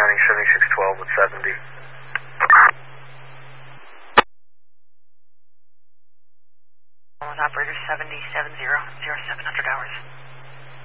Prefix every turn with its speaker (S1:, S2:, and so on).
S1: running 7612 with 70.
S2: Operator 7070, 0700 hours.